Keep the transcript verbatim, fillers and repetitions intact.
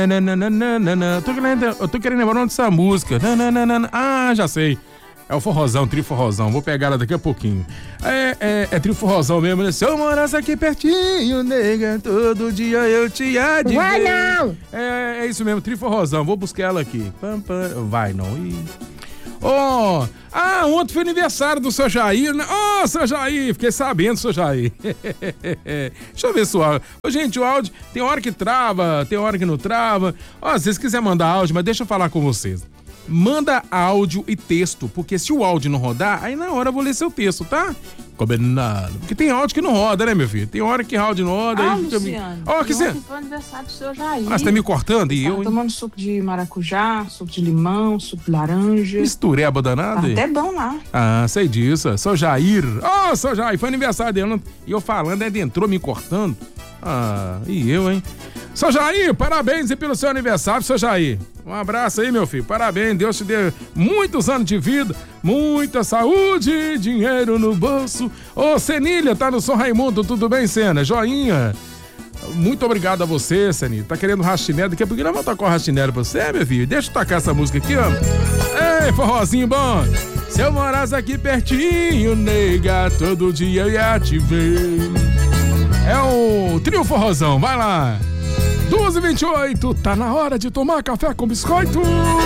Eu tô querendo, eu tô querendo lembrar dessa música. Ah, já sei. É o forrozão, trio forrozão. Vou pegar ela daqui a pouquinho. É, é, é trio forrozão mesmo, né? Se eu morasse aqui pertinho, nega, todo dia eu te ia de Vai ver. não! É, é isso mesmo, trio forrozão. Vou buscar ela aqui. Pam, pam. Vai não. Ih. Oh, ah, ontem foi aniversário do seu Jair, né? Ô, oh, seu Jair, fiquei sabendo, seu Jair. Deixa eu ver se o áudio. Ô, gente, o áudio tem hora que trava, tem hora que não trava. Ó, oh, se vocês quiserem mandar áudio, mas deixa eu falar com vocês. Manda áudio e texto, porque se o áudio não rodar, aí na hora eu vou ler seu texto, tá? Combinado. Porque tem áudio que não roda, né, meu filho? Tem hora que áudio não roda. Ah, aí fica... Luciano, Ó, que você... foi aniversário do seu Jair. Ah, você tá me cortando? E tá eu... tomando suco de maracujá, suco de limão, suco de laranja. Mistureba danada? Tá até bom lá. Ah, sei disso. Sou Jair. Ó, oh, sou Jair. Foi aniversário dele. E eu falando, ele entrou me cortando. Ah, e eu, hein? Seu Jair, parabéns aí pelo seu aniversário, seu Jair. Um abraço aí, meu filho. Parabéns. Deus te dê muitos anos de vida, muita saúde, dinheiro no bolso. Ô, Senilha, tá no São Raimundo. Tudo bem, Sena? Joinha. Muito obrigado a você, Senilha. Tá querendo rastinera? Daqui a pouquinho nós vamos tocar o rastinera pra você, meu filho. Deixa eu tocar essa música aqui, ó. Ei, forrozinho bom. Se eu morasse aqui pertinho, nega, todo dia eu ia te ver. É o trio forrozão, vai lá. duas e vinte e oito, tá na hora de tomar café com biscoito.